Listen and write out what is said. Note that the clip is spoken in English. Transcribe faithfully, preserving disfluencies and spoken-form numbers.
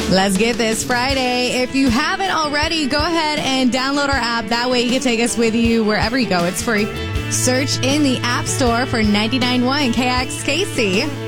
Let's get this Friday. If you haven't already, go ahead and download our app. That way you can take us with you wherever you go. It's free. Search in the App Store for ninety-nine point one K X K C.